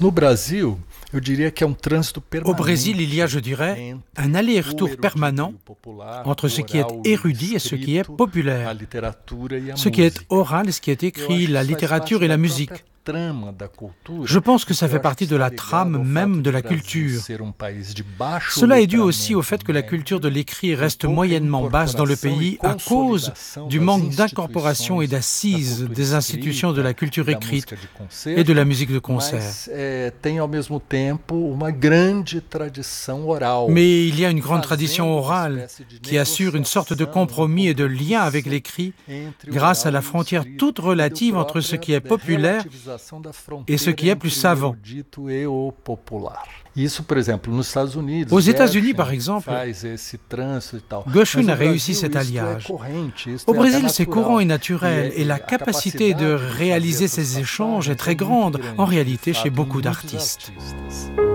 No Brasil, eu diria que é um trânsito Au Brésil, permanente il y a, je dirais, entre un o aller-retour erudito permanent e o popular, entre o ce qui est oral e o érudit et ce qui est escrito, a populaire, literatura e a ce qui est música. oral et ce qui est Eu écrit, acho que la isso faz littérature parte et la da musique. própria trama da cultura, Je pense que e ça que eu fait acho que partie de está la ligado trame ao même fato de do la Brasil culture. ser país de baixo Cela est dû aussi au letramento fait que la culture de médio, l'écrit com reste pouca moyennement basse dans le incorporação e pays à cause consolidação du das manque d'incorporation et instituições da d'assises cultura des institutions de escrita la e culture da écrite música de et de la concerto, musique de concert. mas tem ao mesmo tempo uma grande tradição oral, Mais il y a une grande tradition fazendo uma orale espécie de qui assure une sorte de negociação, compromis et de lien avec compromisso l'écrit entre o grâce à oral la e o frontière escrito, toute e relative deu entre ce própria qui est populaire relativização da et ce fronteira qui est plus entre o savant. erudito e o popular. Isso, por exemplo, nos Estados Unidos, Aux États-Unis, par Gershwin exemple, faz esse trânsito e tal. Mas Gershwin no a réussi Brasil cet isto é alliage. corrente, isto Au é até Brésil, c'est courant et natural. naturel, et la a capacité de capacidade de fazer réaliser essas ces échanges est passagens très muito grande, grande, en de réalité, chez fato, em beaucoup muitos d'artistes. artistas.